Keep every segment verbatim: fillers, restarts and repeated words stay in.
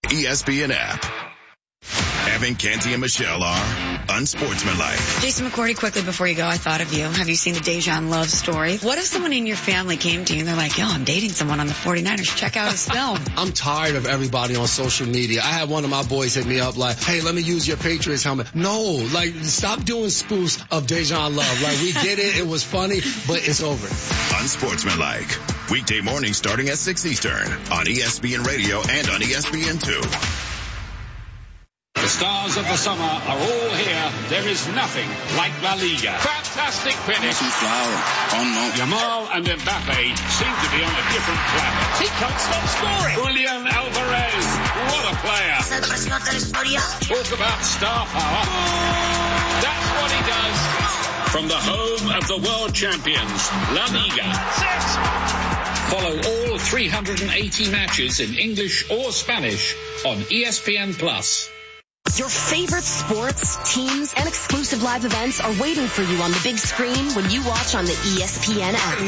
E S P N app. Evan, Canty, and Michelle are unsportsmanlike. Jason McCourty, quickly before you go, I thought of you. Have you seen the Dejan Love story? What if someone in your family came to you and they're like, yo, I'm dating someone on the forty-niners. Check out his film. I'm tired of everybody on social media. I had one of my boys hit me up like, hey, let me use your Patriots helmet. No, like, stop doing spoofs of Dejan Love. Like, we did it. It was funny, but it's over. Unsportsmanlike. Weekday mornings starting at six Eastern on E S P N Radio and on E S P N two. The stars of the summer are all here. There is nothing like La Liga. Fantastic finish. Yamal and Mbappe seem to be on a different planet. He can't stop scoring. Julian Alvarez, what a player. Talk about star power. That's what he does. From the home of the world champions, La Liga. Follow all three hundred eighty matches in English or Spanish on E S P N Plus. Your favorite sports, teams, and exclusive live events are waiting for you on the big screen when you watch on the E S P N app.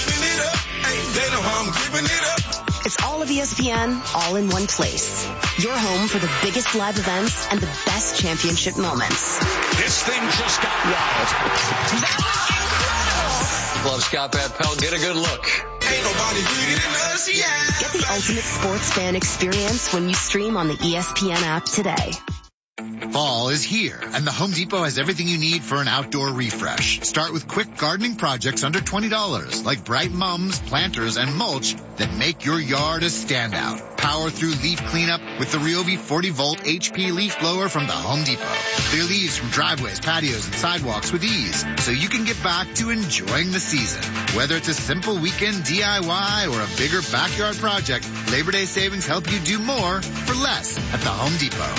It's all of E S P N, all in one place. Your home for the biggest live events and the best championship moments. This thing just got wild. That was incredible! Love Scott Van Pelt. Get a good look. Ain't nobody better than us, yeah. Get the ultimate sports fan experience when you stream on the E S P N app today. Fall is here, and the Home Depot has everything you need for an outdoor refresh. Start with quick gardening projects under twenty dollars, like bright mums, planters, and mulch that make your yard a standout. Power through leaf cleanup with the Ryobi forty volt H P leaf blower from the Home Depot. Clear leaves from driveways, patios, and sidewalks with ease, so you can get back to enjoying the season. Whether it's a simple weekend D I Y or a bigger backyard project, Labor Day savings help you do more for less at the Home Depot.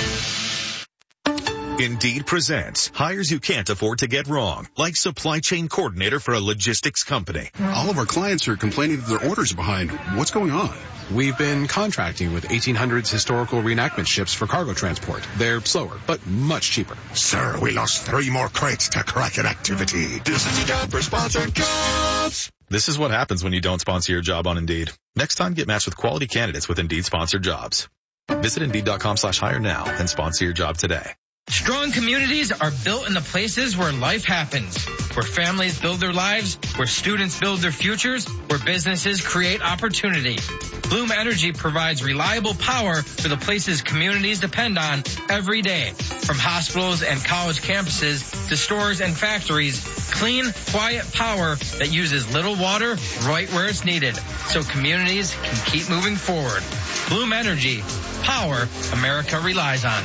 Indeed presents hires you can't afford to get wrong, like supply chain coordinator for a logistics company. All of our clients are complaining that their orders are behind. What's going on? We've been contracting with eighteen hundreds historical reenactment ships for cargo transport. They're slower, but much cheaper. Sir, we lost three more crates to Kraken activity. This is a job for sponsored jobs. This is what happens when you don't sponsor your job on Indeed. Next time, get matched with quality candidates with Indeed sponsored jobs. Visit Indeed.com slash hire now and sponsor your job today. Strong communities are built in the places where life happens, where families build their lives, where students build their futures, where businesses create opportunity. Bloom Energy provides reliable power for the places communities depend on every day. From hospitals and college campuses to stores and factories, clean, quiet power that uses little water right where it's needed, so communities can keep moving forward. Bloom Energy, power America relies on.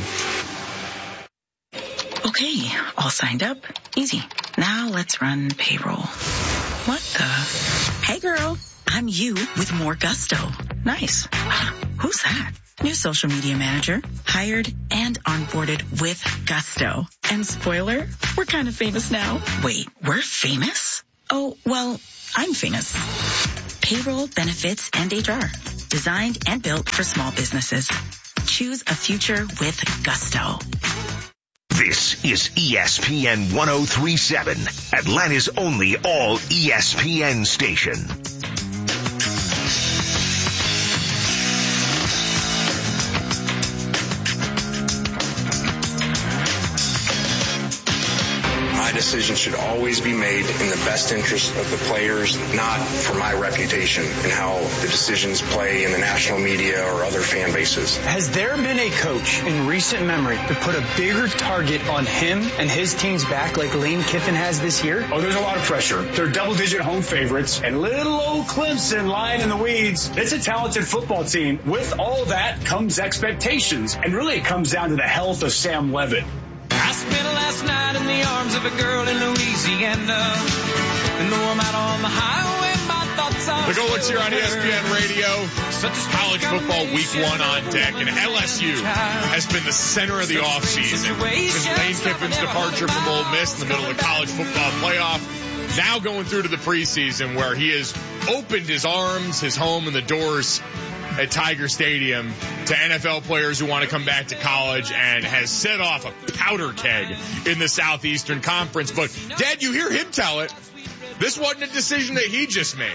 Okay, all signed up. Easy. Now let's run payroll. What the? Hey girl, I'm you with more gusto. Nice. Who's that? New social media manager. Hired and onboarded with gusto. And spoiler, we're kind of famous now. Wait, we're famous? Oh, well, I'm famous. Payroll, benefits, and H R. Designed and built for small businesses. Choose a future with gusto. This is E S P N one oh three point seven, Atlanta's only all E S P N station. My decision should always be made in the best interest of the players, not for my reputation and how the decisions play in the national media or other fan bases. Has there been a coach in recent memory to put a bigger target on him and his team's back like Lane Kiffin has this year? Oh, there's a lot of pressure. They're double-digit home favorites, and little old Clemson lying in the weeds. It's a talented football team. With all that comes expectations, and really it comes down to the health of Sam Levitt. I spent last night in the arms of a girl in Louisiana. And though I'm out on the highway, my thoughts are... The Goldwoods here on E S P N Radio. College football week one on deck. And L S U has been the center of the offseason. Since Lane Kiffin's departure from Ole Miss in the middle of the college football playoff. Now going through to the preseason where he has opened his arms, his home, and the doors at Tiger Stadium to N F L players who want to come back to college and has set off a powder keg in the Southeastern Conference. But, Dad, you hear him tell it. This wasn't a decision that he just made.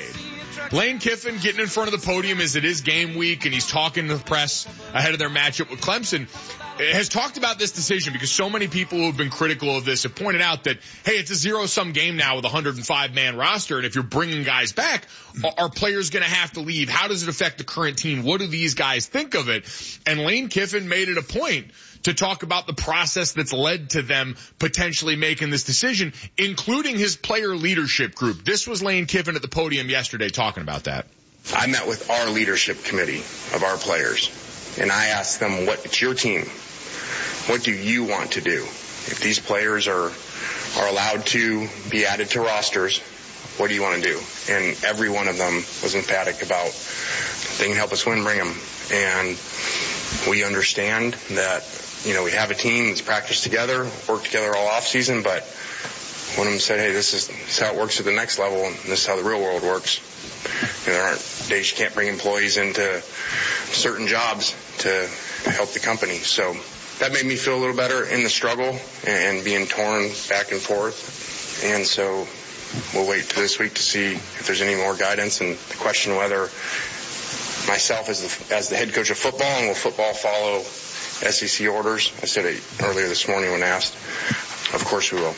Lane Kiffin getting in front of the podium as it is game week, and he's talking to the press ahead of their matchup with Clemson, has talked about this decision because so many people who have been critical of this have pointed out that, hey, it's a zero-sum game now with a one hundred five man roster, and if you're bringing guys back, are players going to have to leave? How does it affect the current team? What do these guys think of it? And Lane Kiffin made it a point to talk about the process that's led to them potentially making this decision, including his player leadership group. This was Lane Kiffin at the podium yesterday talking about that. I met with our leadership committee of our players, and I asked them, what, it's your team. What do you want to do? If these players are are allowed to be added to rosters, what do you want to do? And every one of them was emphatic about, if they can help us win, bring them. And we understand that, you know, we have a team that's practiced together, worked together all off season, but one of them said, hey, this is, this is how it works at the next level, and this is how the real world works. You know, there aren't days you can't bring employees into certain jobs to help the company. So that made me feel a little better in the struggle and being torn back and forth. And so we'll wait to this week to see if there's any more guidance and the question whether myself as the, as the head coach of football, and will football follow S E C orders? I said it earlier this morning when asked. Of course we will.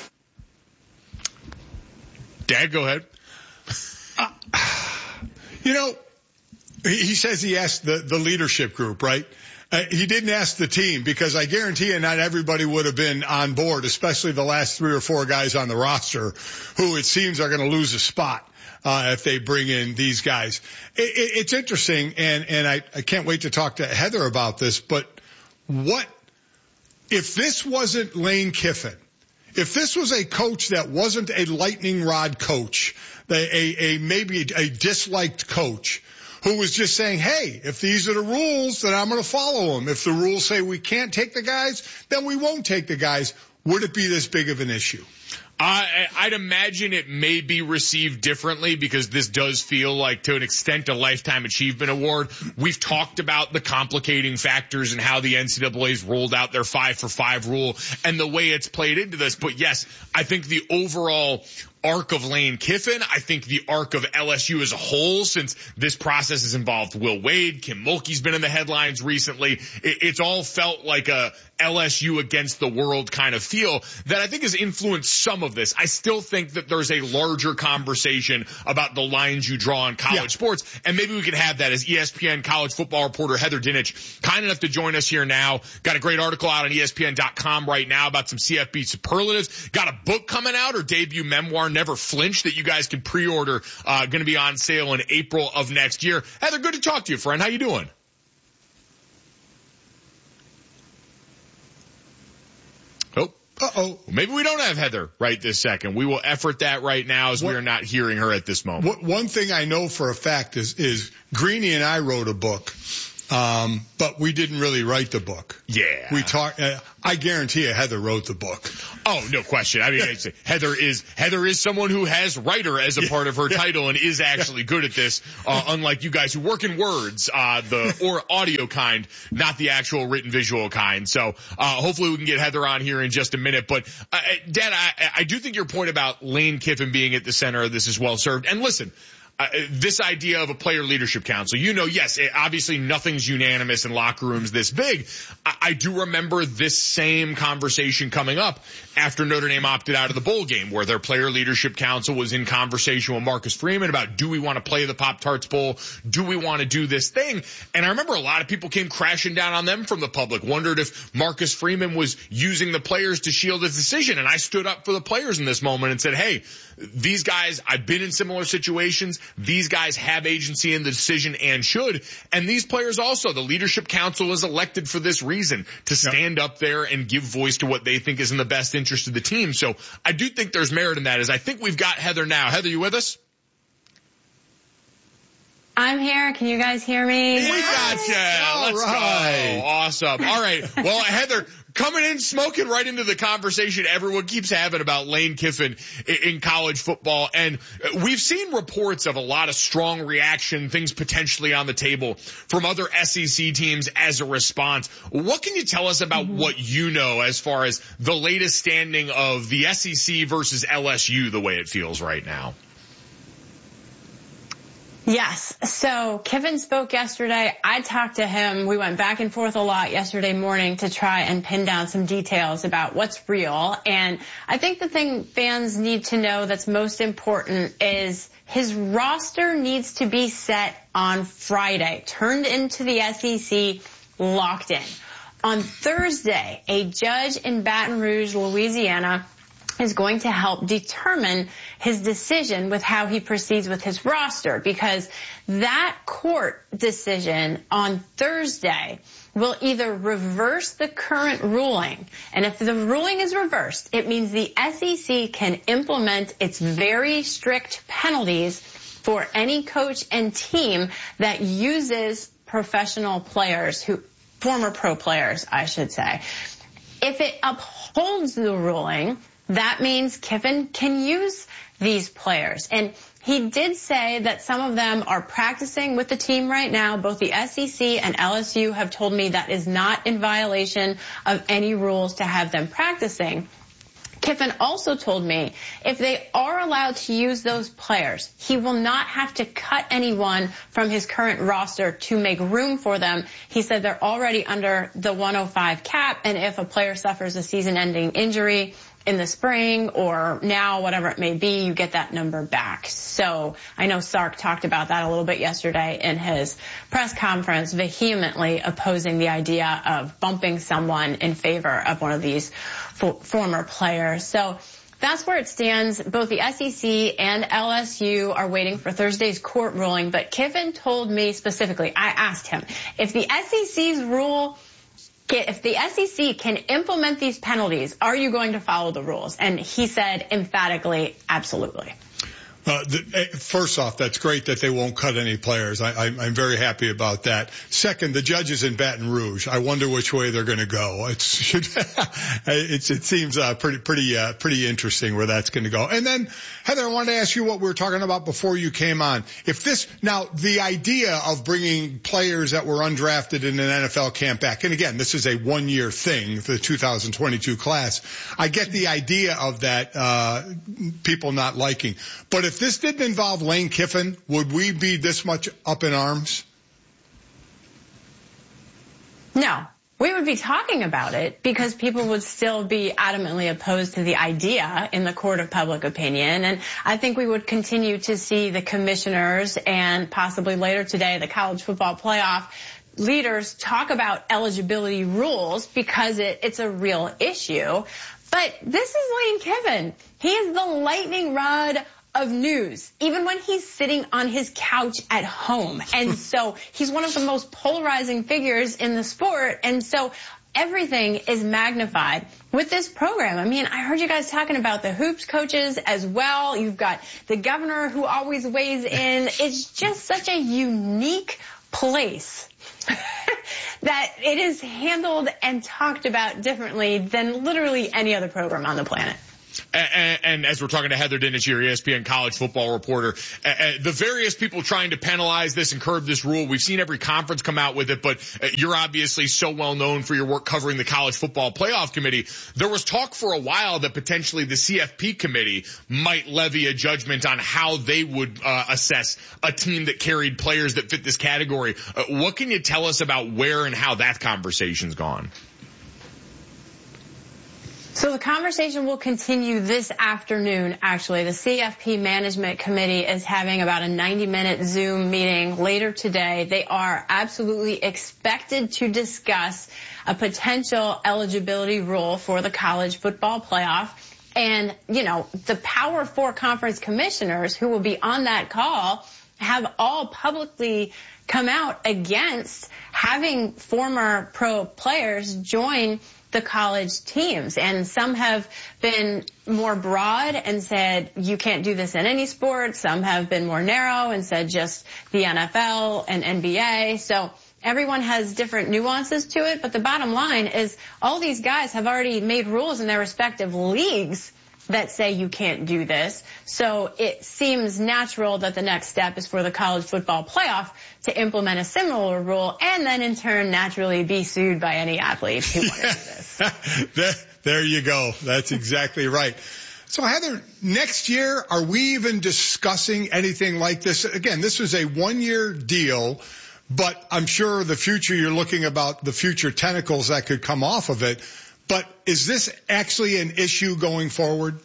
Dad, go ahead. Uh, you know, he says he asked the, the leadership group, right? Uh, he didn't ask the team, because I guarantee you not everybody would have been on board, especially the last three or four guys on the roster who it seems are going to lose a spot uh if they bring in these guys. It, it, it's interesting, and, and I, I can't wait to talk to Heather about this, but what if this wasn't Lane Kiffin? If this was a coach that wasn't a lightning rod coach, a, a, a maybe a disliked coach, who was just saying, hey, if these are the rules, then I'm going to follow them. If the rules say we can't take the guys, then we won't take the guys. Would it be this big of an issue? Uh, I'd imagine it may be received differently, because this does feel like, to an extent, a Lifetime Achievement Award. We've talked about the complicating factors and how the N C double A's rolled out their five for five rule and the way it's played into this. But yes, I think the overall arc of Lane Kiffin, I think the arc of L S U as a whole, since this process has involved Will Wade, Kim Mulkey's been in the headlines recently, it, it's all felt like a L S U against the world kind of feel that I think has influenced some of this. I still think that there's a larger conversation about the lines you draw in college yeah. sports, and maybe we could have that as E S P N college football reporter Heather Dinich, kind enough to join us here now. Got a great article out on E S P N dot com right now about some C F B superlatives. Got a book coming out, her debut memoir, Never Flinch, that you guys can pre-order, uh, going to be on sale in April of next year. Heather, good to talk to you, friend. How you doing? Oh. Uh-oh. Maybe we don't have Heather right this second. We will effort that right now, as what, we are not hearing her at this moment. What, one thing I know for a fact is, is Greeny and I wrote a book. Um, but we didn't really write the book. Yeah. We talked, uh, I guarantee you Heather wrote the book. Oh, no question. I mean, yeah. Heather is, Heather is someone who has writer as a yeah. part of her yeah. title and is actually yeah. good at this, uh, unlike you guys who work in words, uh, the, or audio kind, not the actual written visual kind. So, uh, hopefully we can get Heather on here in just a minute. But, uh, Dad, I, I do think your point about Lane Kiffin being at the center of this is well served. And listen, Uh, this idea of a player leadership council, you know, yes, it, obviously nothing's unanimous in locker rooms this big. I, I do remember this same conversation coming up after Notre Dame opted out of the bowl game, where their player leadership council was in conversation with Marcus Freeman about, do we want to play the Pop-Tarts Bowl? Do we want to do this thing? And I remember a lot of people came crashing down on them from the public, wondered if Marcus Freeman was using the players to shield his decision. And I stood up for the players in this moment and said, hey, these guys, I've been in similar situations. These guys have agency in the decision and should. And these players also, the leadership council is elected for this reason, to stand yep. up there and give voice to what they think is in the best interest of the team. So I do think there's merit in that. As I think we've got Heather now. Heather, you with us? I'm here. Can you guys hear me? We got you. Let's right. go. Awesome. All right. Well, Heather, coming in, smoking right into the conversation everyone keeps having about Lane Kiffin in college football. And we've seen reports of a lot of strong reaction, things potentially on the table from other S E C teams as a response. What can you tell us about mm-hmm. what you know as far as the latest standing of the S E C versus L S U, the way it feels right now? Yes. So Kiffin spoke yesterday. I talked to him. We went back and forth a lot yesterday morning to try and pin down some details about what's real. And I think the thing fans need to know that's most important is his roster needs to be set on Friday, turned into the S E C, locked in. On Thursday, a judge in Baton Rouge, Louisiana, is going to help determine his decision with how he proceeds with his roster, because that court decision on Thursday will either reverse the current ruling, and if the ruling is reversed, it means the S E C can implement its very strict penalties for any coach and team that uses professional players, who former pro players, I should say. If it upholds the ruling, that means Kiffin can use these players. And he did say that some of them are practicing with the team right now. Both the S E C and L S U have told me that is not in violation of any rules to have them practicing. Kiffin also told me if they are allowed to use those players, he will not have to cut anyone from his current roster to make room for them. He said they're already under the one oh five cap, and if a player suffers a season-ending injury in the spring or now, whatever it may be, you get that number back. So I know Sark talked about that a little bit yesterday in his press conference, vehemently opposing the idea of bumping someone in favor of one of these fo- former players. So that's where it stands. Both the S E C and L S U are waiting for Thursday's court ruling, but Kiffin told me specifically, I asked him, if the S E C's rule If the S E C can implement these penalties, are you going to follow the rules? And he said emphatically, absolutely. Uh, the, first off, that's great that they won't cut any players. I, I, I'm very happy about that. Second, the judges in Baton Rouge. I wonder which way they're going to go. It's, it's, it seems uh, pretty, pretty, uh, pretty interesting where that's going to go. And then, Heather, I wanted to ask you what we were talking about before you came on. If this now, the idea of bringing players that were undrafted in an N F L camp back, and again, this is a one-year thing, the two thousand twenty-two class. I get the idea of that, uh, people not liking, but if If this didn't involve Lane Kiffin, would we be this much up in arms? No. We would be talking about it because people would still be adamantly opposed to the idea in the court of public opinion. And I think we would continue to see the commissioners and possibly later today the college football playoff leaders talk about eligibility rules because it, it's a real issue. But this is Lane Kiffin. He is the lightning rod of news, even when he's sitting on his couch at home. And so he's one of the most polarizing figures in the sport. And so everything is magnified with this program. I mean, I heard you guys talking about the hoops coaches as well. You've got the governor who always weighs in. It's just such a unique place that it is handled and talked about differently than literally any other program on the planet. And, and as we're talking to Heather Dinich, your E S P N college football reporter, uh, the various people trying to penalize this and curb this rule, we've seen every conference come out with it, but uh, you're obviously so well known for your work covering the college football playoff committee. There was talk for a while that potentially the C F P committee might levy a judgment on how they would uh, assess a team that carried players that fit this category. Uh, what can you tell us about where and how that conversation's gone? So the conversation will continue this afternoon, actually. The C F P Management Committee is having about a ninety minute Zoom meeting later today. They are absolutely expected to discuss a potential eligibility rule for the college football playoff. And, you know, the Power Four conference commissioners who will be on that call have all publicly come out against having former pro players join the college teams. And some have been more broad and said you can't do this in any sport. Some have been more narrow and said just the N F L and N B A. So everyone has different nuances to it. But the bottom line is all these guys have already made rules in their respective leagues that say you can't do this. So it seems natural that the next step is for the college football playoff to implement a similar rule and then in turn naturally be sued by any athlete who wanted to do this. there, there you go. That's exactly right. So Heather, next year, are we even discussing anything like this? Again, this was a one-year deal, but I'm sure the future, you're looking about the future tentacles that could come off of it. But is this actually an issue going forward?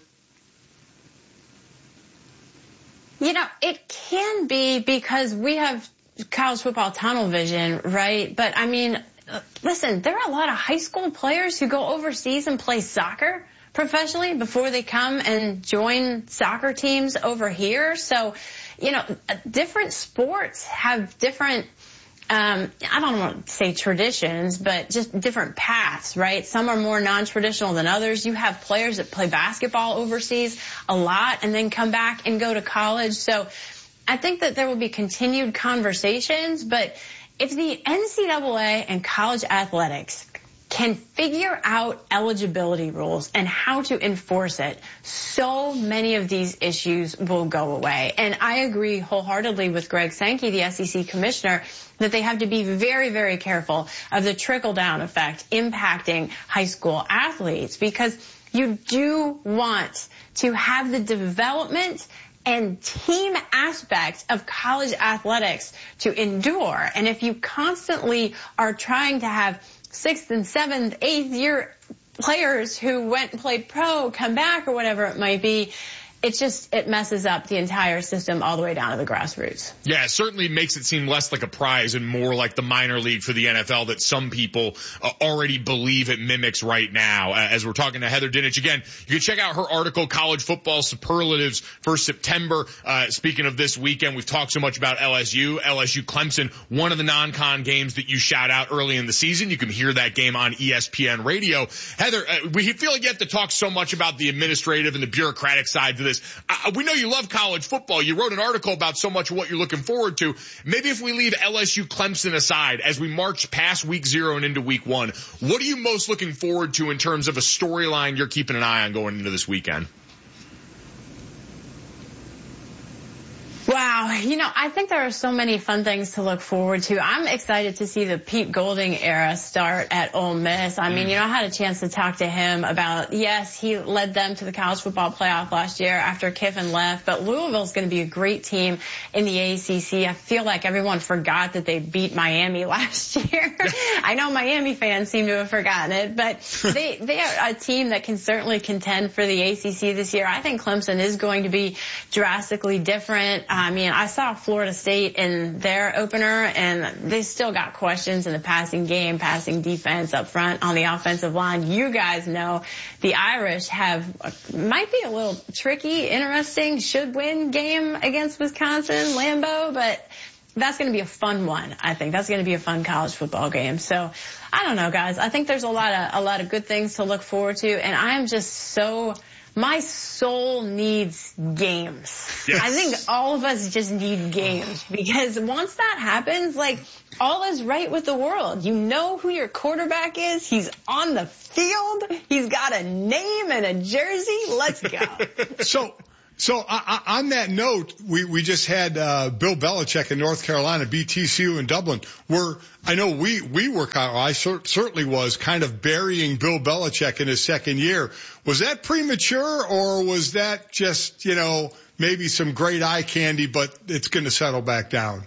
You know, it can be because we have college football tunnel vision, right? But I mean, listen, there are a lot of high school players who go overseas and play soccer professionally before they come and join soccer teams over here. So, you know, different sports have different, um, I don't want to say traditions, but just different paths, right? Some are more non-traditional than others. You have players that play basketball overseas a lot and then come back and go to college. So I think that there will be continued conversations, but if the N C double A and college athletics can figure out eligibility rules and how to enforce it, so many of these issues will go away. And I agree wholeheartedly with Greg Sankey, the S E C commissioner, that they have to be very, very careful of the trickle-down effect impacting high school athletes, because you do want to have the development and team aspects of college athletics to endure. And if you constantly are trying to have sixth and seventh, eighth year players who went and played pro come back or whatever it might be, it just, it messes up the entire system all the way down to the grassroots. Yeah, it certainly makes it seem less like a prize and more like the minor league for the N F L that some people uh, already believe it mimics right now. Uh, as we're talking to Heather Dinich again, you can check out her article, College Football Superlatives for September. Uh, speaking of this weekend, we've talked so much about L S U, L S U Clemson, one of the non-con games that you shout out early in the season. You can hear that game on E S P N Radio. Heather, uh, we feel like you have to talk so much about the administrative and the bureaucratic side to this. Uh, we know you love college football. You wrote an article about so much of what you're looking forward to. Maybe if we leave L S U Clemson aside as we march past week zero and into week one, what are you most looking forward to in terms of a storyline you're keeping an eye on going into this weekend? Wow. You know, I think there are so many fun things to look forward to. I'm excited to see the Pete Golding era start at Ole Miss. I mean, you know, I had a chance to talk to him about, yes, he led them to the college football playoff last year after Kiffin left, but Louisville's going to be a great team in the A C C. I feel like everyone forgot that they beat Miami last year. I know Miami fans seem to have forgotten it, but they, they are a team that can certainly contend for the A C C this year. I think Clemson is going to be drastically different. I mean, I saw Florida State in their opener, and they still got questions in the passing game, passing defense up front on the offensive line. You guys know the Irish have, might be a little tricky, interesting, should win game against Wisconsin, Lambeau, but that's going to be a fun one, I think. That's going to be a fun college football game. So, I don't know, guys. I think there's a lot of, a lot of good things to look forward to, and I am just so... My soul needs games. Yes. I think all of us just need games, because once that happens, like, all is right with the world. You know who your quarterback is. He's on the field. He's got a name and a jersey. Let's go. So, so uh, on that note, we, we just had uh, Bill Belichick in North Carolina, beat T C U in Dublin. We're, I know we, we were kind of, I cer- certainly was kind of burying Bill Belichick in his second year. Was that premature, or was that just, you know, maybe some great eye candy, but it's going to settle back down?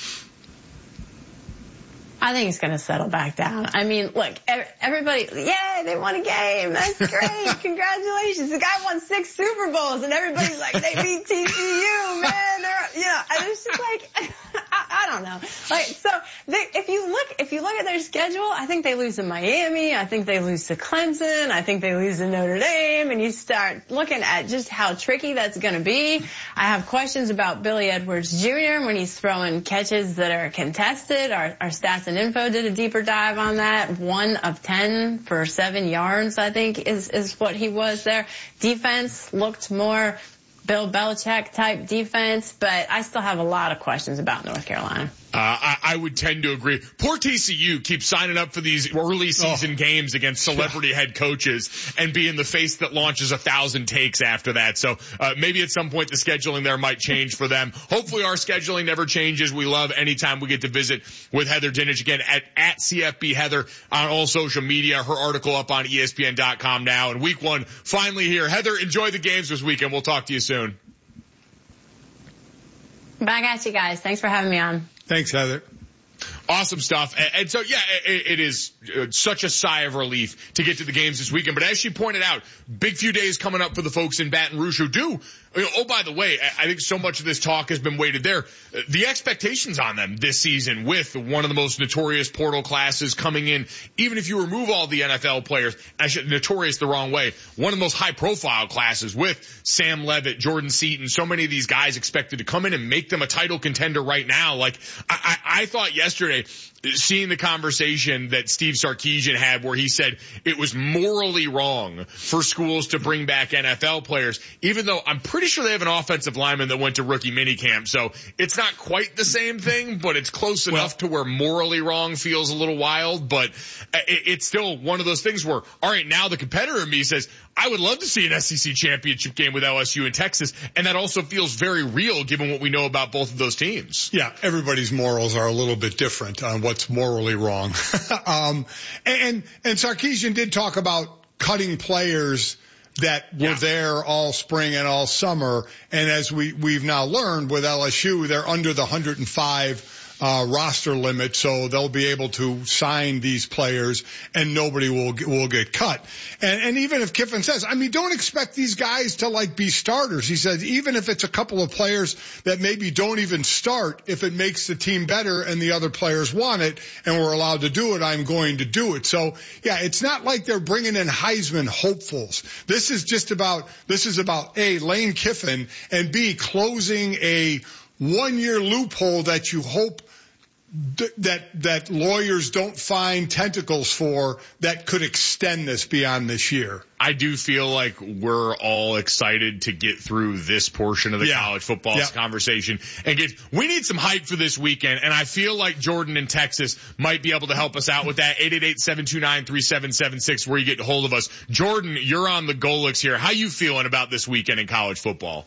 I think it's going to settle back down. I mean, look, everybody, yay, they won a game. That's great. Congratulations. The guy won six Super Bowls, and everybody's like, they beat T C U, man. They're, you know, and it's just like, I, I don't know. Like, so they, if you look, if you look at their schedule, I think they lose to Miami. I think they lose to Clemson. I think they lose to Notre Dame. And you start looking at just how tricky that's going to be. I have questions about Billy Edwards Junior when he's throwing catches that are contested. Our, our stats and info did a deeper dive on that. One of ten for seven yards, I think, is, is what he was there. Defense looked more Bill Belichick type defense, but I still have a lot of questions about North Carolina. Uh, I, I would tend to agree. Poor T C U keeps signing up for these early season oh. games against celebrity yeah. head coaches and being the face that launches a thousand takes after that. So uh, maybe at some point the scheduling there might change for them. Hopefully our scheduling never changes. We love anytime we get to visit with Heather Dinich again at, at C F B Heather on all social media. Her article up on E S P N dot com now. And week one finally here. Heather, enjoy the games this weekend. We'll talk to you soon. Back at you guys. Thanks for having me on. Thanks, Heather. Awesome stuff. And, and so, yeah, it, it is uh, such a sigh of relief to get to the games this weekend. But as she pointed out, big few days coming up for the folks in Baton Rouge who do. You know, oh, by the way, I think so much of this talk has been weighted there. The expectations on them this season with one of the most notorious portal classes coming in, even if you remove all the N F L players, I should, notorious the wrong way, one of the most high profile classes with Sam Levitt, Jordan Seaton, so many of these guys expected to come in and make them a title contender right now. Like, I, I, I thought yesterday, seeing the conversation that Steve Sarkisian had where he said it was morally wrong for schools to bring back N F L players, even though I'm pretty sure they have an offensive lineman that went to rookie minicamp. So it's not quite the same thing, but it's close well, enough to where morally wrong feels a little wild. But it, it's still one of those things where, all right, now the competitor in me says, I would love to see an S E C championship game with L S U and Texas. And that also feels very real given what we know about both of those teams. Yeah, everybody's morals are a little bit different on what's morally wrong. um, and, and Sarkisian did talk about cutting players that were yeah. there all spring and all summer. And as we, we've now learned with L S U, they're under the one hundred five Uh, roster limit, so they'll be able to sign these players and nobody will will get cut. And, and even if Kiffin says, I mean, don't expect these guys to like be starters. He said, even if it's a couple of players that maybe don't even start, if it makes the team better and the other players want it and we're allowed to do it, I'm going to do it. So yeah, it's not like they're bringing in Heisman hopefuls. This is just about, this is about A, Lane Kiffin, and B, closing a one year loophole that you hope that that lawyers don't find tentacles for that could extend this beyond this year. I do feel like we're all excited to get through this portion of the yeah. college football yeah. conversation and get, we need some hype for this weekend. And I feel like Jordan in Texas might be able to help us out with that. eight eight eight, seven two nine, three seven seven six where you get a hold of us. Jordan, you're on the Golix here. How you feeling about this weekend in college football?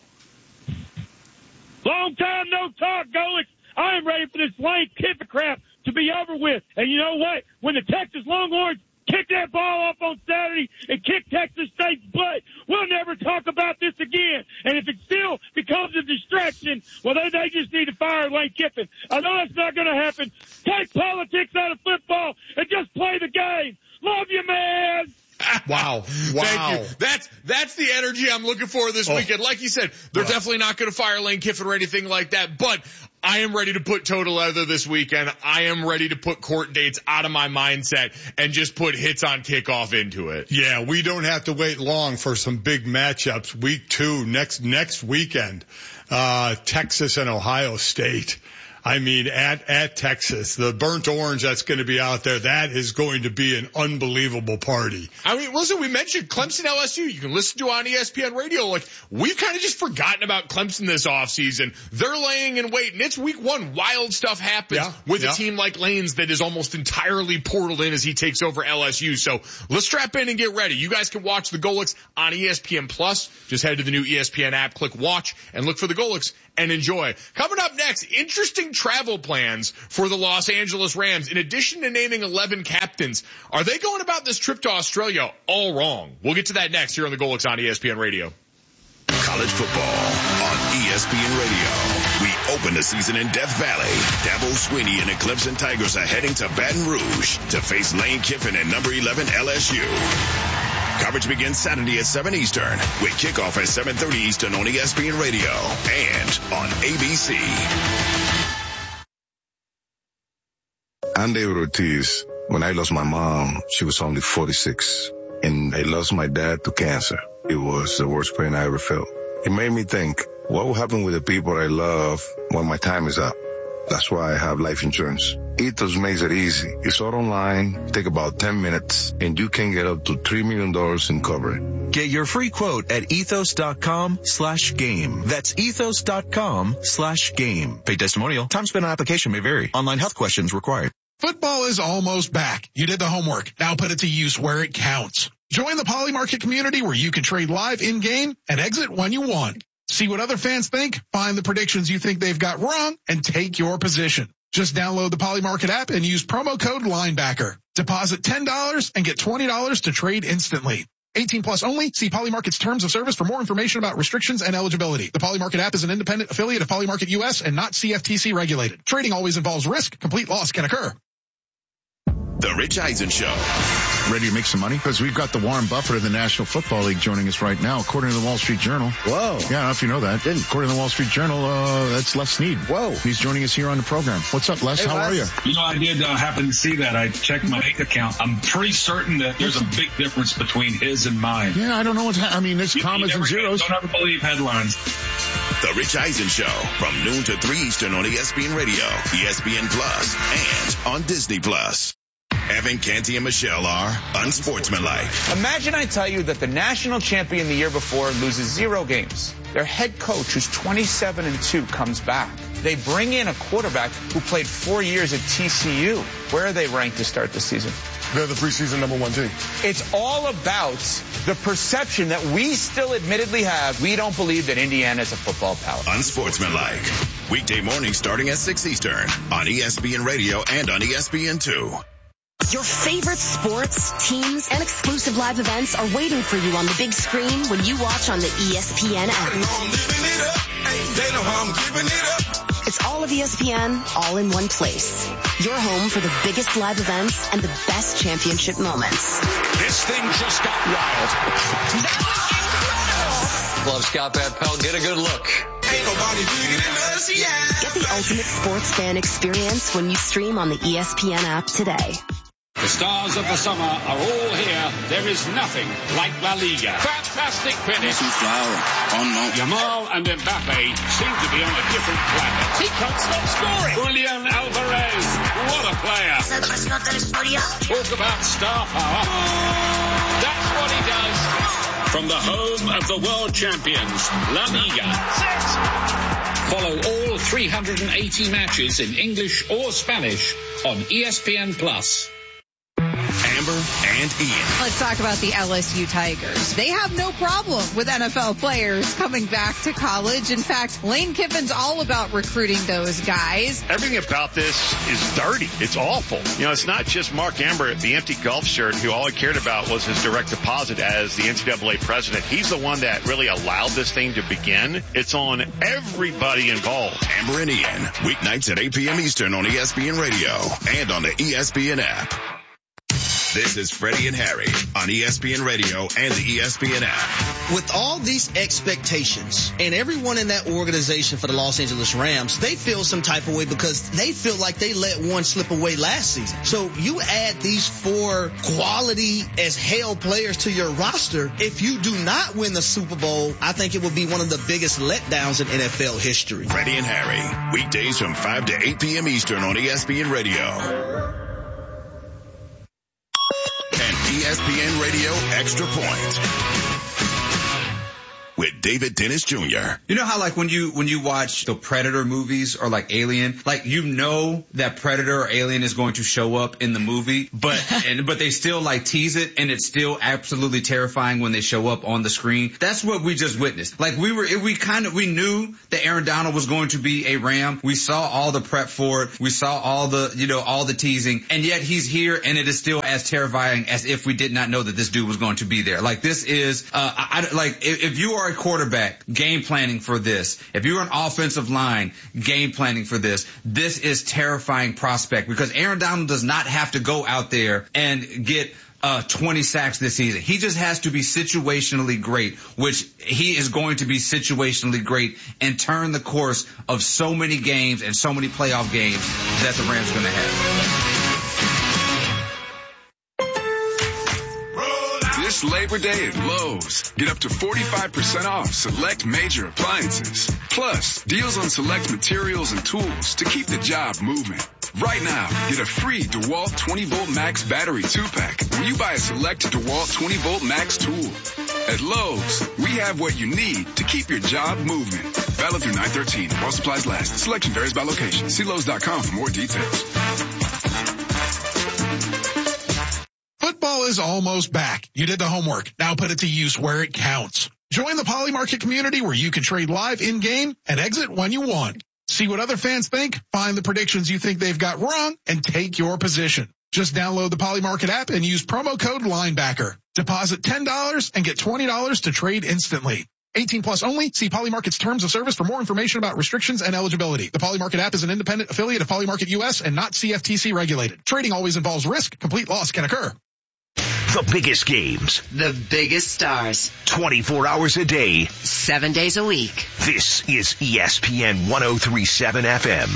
Long time no talk, Golix. I am ready for this Lane Kiffin crap to be over with. And you know what? When the Texas Longhorns kick that ball off on Saturday and kick Texas State's butt, we'll never talk about this again. And if it still becomes a distraction, well, they, they just need to fire Lane Kiffin. I know that's not going to happen. Take politics out of football and just play the game. Love you, man. Wow. Wow. Thank you. That's, that's the energy I'm looking for this oh. weekend. Like you said, they're wow. definitely not going to fire Lane Kiffin or anything like that, but I am ready to put toe to leather this weekend. I am ready to put court dates out of my mindset and just put hits on kickoff into it. Yeah, we don't have to wait long for some big matchups. Week two, next, next weekend, uh, Texas and Ohio State. I mean, at, at Texas, the burnt orange that's going to be out there, that is going to be an unbelievable party. I mean, listen, we mentioned Clemson L S U. You can listen to on E S P N Radio. Like, we've kind of just forgotten about Clemson this offseason. They're laying in wait, and it's week one. Wild stuff happens yeah, with yeah. a team like Lane's that is almost entirely portaled in as he takes over L S U. So let's strap in and get ready. You guys can watch the Golix on E S P N Plus. Just head to the new E S P N app, click watch, and look for the Golix and enjoy. Coming up next, interesting travel plans for the Los Angeles Rams. In addition to naming eleven captains, are they going about this trip to Australia all wrong? We'll get to that next here on the Golix on E S P N Radio. College football on E S P N Radio. We open the season in Death Valley. Dabo Swinney and the Clemson Tigers are heading to Baton Rouge to face Lane Kiffin and number eleven L S U. Coverage begins Saturday at seven Eastern with kickoff at seven thirty Eastern on E S P N Radio and on A B C. I'm David Ortiz. When I lost my mom, she was only forty-six, and I lost my dad to cancer. It was the worst pain I ever felt. It made me think, what will happen with the people I love when my time is up? That's why I have life insurance. Ethos makes it easy. It's all online, take about ten minutes, and you can get up to three million dollars in coverage. Get your free quote at ethos.com slash game. That's ethos.com slash game. Paid testimonial. Time spent on application may vary. Online health questions required. Football is almost back. You did the homework. Now put it to use where it counts. Join the Poly Market community where you can trade live in-game and exit when you want. See what other fans think, find the predictions you think they've got wrong, and take your position. Just download the Poly Market app and use promo code Linebacker. Deposit ten dollars and get twenty dollars to trade instantly. eighteen plus only. See Poly Market's terms of service for more information about restrictions and eligibility. The Poly Market app is an independent affiliate of Poly Market U S and not C F T C regulated. Trading always involves risk. Complete loss can occur. The Rich Eisen Show. Ready to make some money? Because we've got the Warren Buffett of the National Football League joining us right now, according to the Wall Street Journal. Whoa. Yeah, I don't know if you know that. Didn't. According to the Wall Street Journal, uh, that's Les Snead. Whoa. He's joining us here on the program. What's up, Les? Hey, How Les. are you? You know, I did uh, happen to see that. I checked my bank account. I'm pretty certain that there's a big difference between his and mine. Yeah, I don't know what's happening. I mean, there's You- commas you and never zeros. Don't ever believe headlines. The Rich Eisen Show from noon to three Eastern on E S P N Radio, E S P N Plus, and on Disney Plus. Evan Canty and Michelle are unsportsmanlike. Imagine I tell you that the national champion the year before loses zero games. Their head coach, who's twenty-seven and two, comes back. They bring in a quarterback who played four years at T C U. Where are they ranked to start the season? They're the preseason number one team. It's all about the perception that we still admittedly have. We don't believe that Indiana is a football power. Unsportsmanlike. Weekday mornings starting at six Eastern on E S P N Radio and on E S P N two. Your favorite sports, teams, and exclusive live events are waiting for you on the big screen when you watch on the E S P N app. It's all of E S P N, all in one place. Your home for the biggest live events and the best championship moments. This thing just got wild. That was incredible. Love Scott Van Pelt. Get a good look. Ain't nobody bigger than us, yeah. Get the ultimate sports fan experience when you stream on the E S P N app today. The stars of the summer are all here. There is nothing like La Liga. Fantastic finish. Yamal and Mbappe seem to be on a different planet. He can't stop scoring. Julian Alvarez, what a player. Talk about star power. That's what he does. From the home of the world champions, La Liga. Follow all three hundred eighty matches in English or Spanish on E S P N Plus. Amber and Ian. Let's talk about the L S U Tigers. They have no problem with N F L players coming back to college. In fact, Lane Kiffin's all about recruiting those guys. Everything about this is dirty. It's awful. You know, it's not just Mark Amber, the empty golf shirt, who all he cared about was his direct deposit as the N C double A president. He's the one that really allowed this thing to begin. It's on everybody involved. Amber and Ian, weeknights at eight p.m. Eastern on E S P N Radio and on the E S P N app. This is Freddie and Harry on E S P N Radio and the E S P N app. With all these expectations and everyone in that organization for the Los Angeles Rams, they feel some type of way because they feel like they let one slip away last season. So you add these four quality as hell players to your roster. If you do not win the Super Bowl, I think it would be one of the biggest letdowns in N F L history. Freddie and Harry, weekdays from five to eight p.m. Eastern on E S P N Radio. E S P N Radio Extra Point with David Dennis Junior You know how like when you when you watch the Predator movies or like Alien, like you know that Predator or Alien is going to show up in the movie, but and but they still like tease it and it's still absolutely terrifying when they show up on the screen. That's what we just witnessed. Like we were we kind of we knew that Aaron Donald was going to be a Ram. We saw all the prep for it. We saw all the you know all the teasing, and yet he's here and it is still as terrifying as if we did not know that this dude was going to be there. Like this is uh I, I like if, if you are a quarterback, game planning for this. If you're an offensive line, game planning for this. This is terrifying prospect because Aaron Donald does not have to go out there and get uh twenty sacks this season. He just has to be situationally great, which he is going to be situationally great and turn the course of so many games and so many playoff games that the Rams are going to have. This Labor Day at Lowe's, get up to forty-five percent off select major appliances. Plus, deals on select materials and tools to keep the job moving. Right now, get a free DeWalt twenty volt Max battery two pack when you buy a select DeWalt twenty volt Max tool. At Lowe's, we have what you need to keep your job moving. Valid through nine thirteen while supplies last. Selection varies by location. See Lowe's dot com for more details. Football is almost back. You did the homework. Now put it to use where it counts. Join the Poly Market community where you can trade live in-game and exit when you want. See what other fans think, find the predictions you think they've got wrong, and take your position. Just download the Poly Market app and use promo code Linebacker. Deposit ten dollars and get twenty dollars to trade instantly. eighteen plus only. See Poly Market's terms of service for more information about restrictions and eligibility. The Poly Market app is an independent affiliate of Poly Market U S and not C F T C regulated. Trading always involves risk. Complete loss can occur. The biggest games. The biggest stars. twenty-four hours a day. Seven days a week. This is E S P N one oh three point seven F M.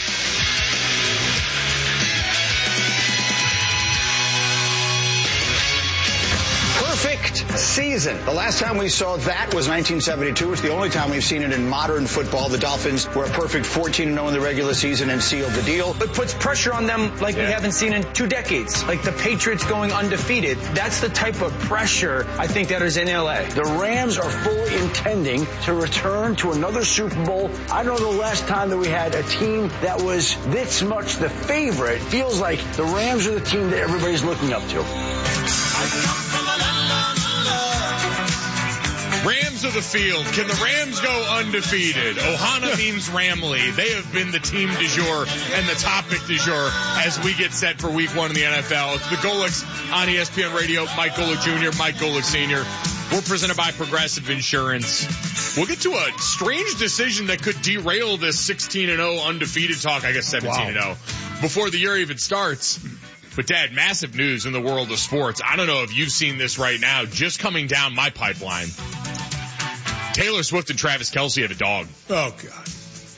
Perfect season. The last time we saw that was nineteen seventy-two. It's the only time we've seen it in modern football. The Dolphins were a perfect fourteen and oh in the regular season and sealed the deal. It puts pressure on them like yeah. we haven't seen in two decades. Like the Patriots going undefeated. That's the type of pressure I think that is in L A. The Rams are fully intending to return to another Super Bowl. I don't know the last time that we had a team that was this much the favorite. Feels like the Rams are the team that everybody's looking up to. Rams of the field. Can the Rams go undefeated? Ohana means Ramley. They have been the team du jour and the topic du jour as we get set for week one in the N F L. It's the Golics on E S P N Radio. Mike Golic Junior, Mike Golic Senior We're presented by Progressive Insurance. We'll get to a strange decision that could derail this sixteen and oh undefeated talk. I guess seventeen and oh before the year even starts. But, Dad, massive news in the world of sports. I don't know if you've seen this right now, just coming down my pipeline. Taylor Swift and Travis Kelce have a dog. Oh, God.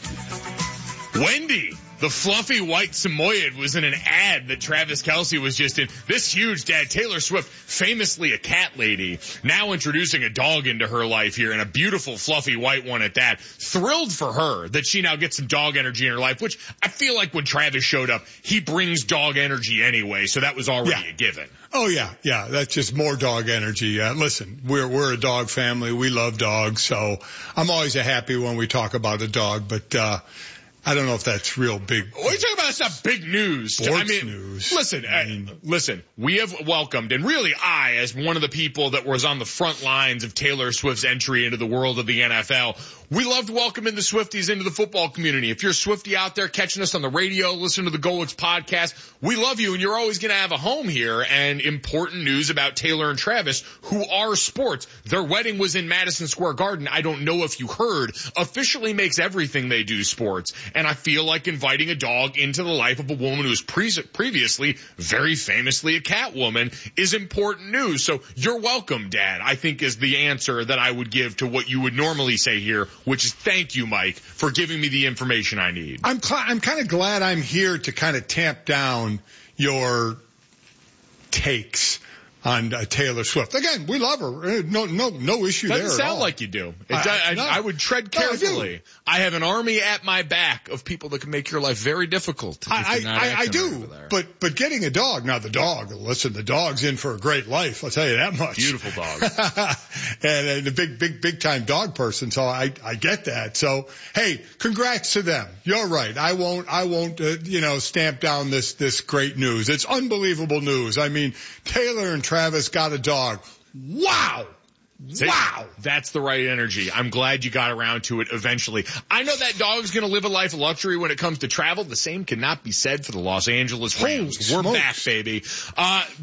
Wendy, the fluffy white Samoyed, was in an ad that Travis Kelce was just in. This huge, Dad, Taylor Swift, famously a cat lady, now introducing a dog into her life here, and a beautiful fluffy white one at that. Thrilled for her that she now gets some dog energy in her life, which I feel like when Travis showed up, he brings dog energy anyway, so that was already yeah. a given. Oh, yeah, yeah, that's just more dog energy. Uh, listen, we're we're a dog family. We love dogs, so I'm always happy when we talk about a dog, but uh I don't know if that's real big. What are you talking about? It's not big news. Sports I mean, news. Listen, I mean, uh, listen, we have welcomed, and really I, as one of the people that was on the front lines of Taylor Swift's entry into the world of the N F L, we loved welcoming the Swifties into the football community. If you're a Swiftie out there catching us on the radio, listen to the Golics podcast, we love you, and you're always going to have a home here. And important news about Taylor and Travis, who are sports. Their wedding was in Madison Square Garden. I don't know if you heard. Officially makes everything they do sports. And I feel like inviting a dog into the life of a woman who was pre- previously very famously a cat woman is important news. So you're welcome, Dad, I think is the answer that I would give to what you would normally say here, which is thank you, Mike, for giving me the information I need. I'm cl- I'm kind of glad I'm here to kind of tamp down your takes on uh, Taylor Swift. Again, we love her. No, no, no issue Doesn't there at sound all. like you do. It, I, I, no. I would tread carefully. No, I, I have an army at my back of people that can make your life very difficult. I, I, I do, but but getting a dog, now the dog, listen, the dog's in for a great life. I'll tell you that much. Beautiful dog. and, and a big, big, big time dog person. So I, I get that. So, hey, congrats to them. You're right. I won't, I won't, uh, you know, stamp down this, this great news. It's unbelievable news. I mean, Taylor and Travis got a dog. Wow. See, wow. That's the right energy. I'm glad you got around to it eventually. I know that dog's going to live a life of luxury when it comes to travel. The same cannot be said for the Los Angeles Rams. We're back, baby. Uh,